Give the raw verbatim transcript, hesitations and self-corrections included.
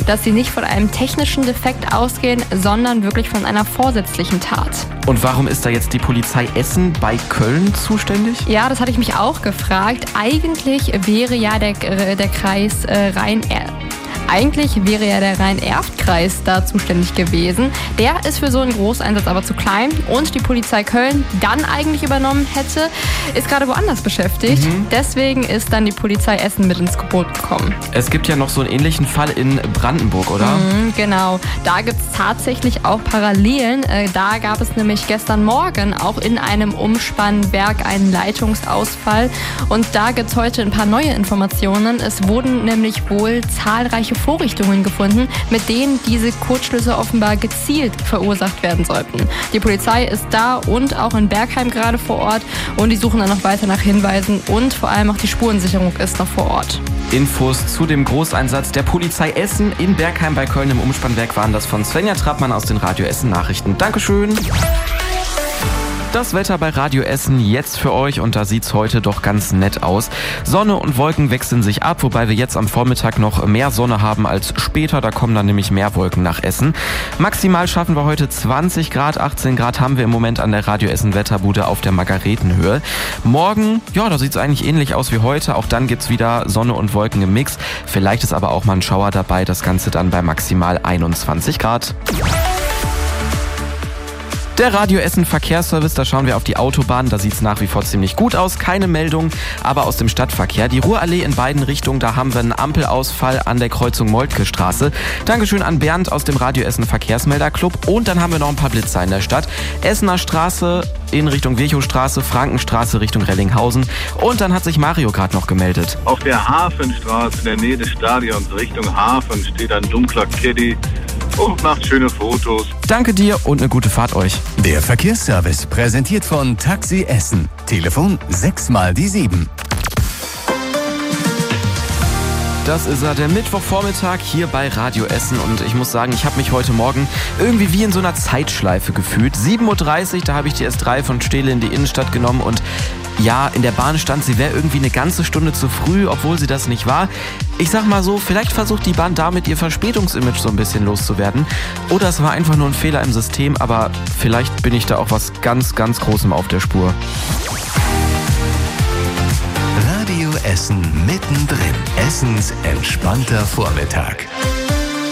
dass sie nicht von einem technischen Defekt ausgehen, sondern wirklich von einer vorsätzlichen Tat. Und warum ist da jetzt die Polizei Essen bei Köln zuständig? Ja, das hatte ich mich auch gefragt. Eigentlich wäre ja der, der Kreis äh, Rhein... Eigentlich wäre ja der Rhein-Erft-Kreis da zuständig gewesen. Der ist für so einen Großeinsatz aber zu klein. Und die Polizei Köln, die dann eigentlich übernommen hätte, ist gerade woanders beschäftigt. Mhm. Deswegen ist dann die Polizei Essen mit ins Boot gekommen. Es gibt ja noch so einen ähnlichen Fall in Brandenburg, oder? Mhm, genau. Da gibt es tatsächlich auch Parallelen. Äh, da gab es nämlich gestern Morgen auch in einem Umspannwerk einen Leitungsausfall. Und da gibt es heute ein paar neue Informationen. Es wurden nämlich wohl zahlreiche Vorrichtungen gefunden, mit denen diese Kurzschlüsse offenbar gezielt verursacht werden sollten. Die Polizei ist da und auch in Bergheim gerade vor Ort und die suchen dann noch weiter nach Hinweisen und vor allem auch die Spurensicherung ist noch vor Ort. Infos zu dem Großeinsatz der Polizei Essen in Bergheim bei Köln im Umspannwerk waren das von Svenja Trappmann aus den Radio Essen Nachrichten. Dankeschön. Das Wetter bei Radio Essen jetzt für euch und da sieht's heute doch ganz nett aus. Sonne und Wolken wechseln sich ab, wobei wir jetzt am Vormittag noch mehr Sonne haben als später. Da kommen dann nämlich mehr Wolken nach Essen. Maximal schaffen wir heute zwanzig Grad, achtzehn Grad haben wir im Moment an der Radio Essen Wetterbude auf der Margaretenhöhe. Morgen, ja, da sieht's eigentlich ähnlich aus wie heute. Auch dann gibt's wieder Sonne und Wolken im Mix. Vielleicht ist aber auch mal ein Schauer dabei. Das Ganze dann bei maximal einundzwanzig Grad. Der Radio Essen Verkehrsservice, da schauen wir auf die Autobahn, da sieht es nach wie vor ziemlich gut aus. Keine Meldung, aber aus dem Stadtverkehr. Die Ruhrallee in beiden Richtungen, da haben wir einen Ampelausfall an der Kreuzung Moltke-Straße. Dankeschön an Bernd aus dem Radio Essen Verkehrsmelderclub. Und dann haben wir noch ein paar Blitzer in der Stadt. Essener Straße in Richtung Virchowstraße, Frankenstraße Richtung Rellinghausen. Und dann hat sich Mario gerade noch gemeldet. Auf der Hafenstraße in der Nähe des Stadions Richtung Hafen steht ein dunkler Caddy und macht schöne Fotos. Danke dir und eine gute Fahrt euch. Der Verkehrsservice präsentiert von Taxi Essen. Telefon sechs mal die sieben. Das ist er, der Mittwochvormittag hier bei Radio Essen und ich muss sagen, ich habe mich heute Morgen irgendwie wie in so einer Zeitschleife gefühlt. sieben Uhr dreißig, da habe ich die S drei von Steele in die Innenstadt genommen und ja, in der Bahn stand, sie wäre irgendwie eine ganze Stunde zu früh, obwohl sie das nicht war. Ich sag mal so, vielleicht versucht die Bahn damit ihr Verspätungsimage so ein bisschen loszuwerden. Oder es war einfach nur ein Fehler im System, aber vielleicht bin ich da auch was ganz, ganz Großem auf der Spur. Radio Essen mittendrin. Essens entspannter Vormittag.